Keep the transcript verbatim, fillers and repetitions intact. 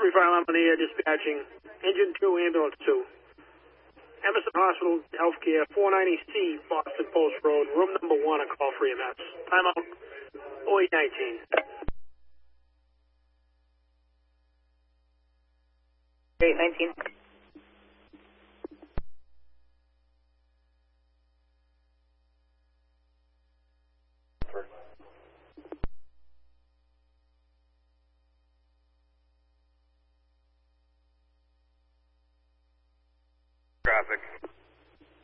Every file I'm on the air dispatching. Engine two, ambulance two. Emerson Hospital Healthcare, four ninety C, Boston Post Road, room number one, a call for E M S. Timeout, oh eight nineteen. eight nineteen.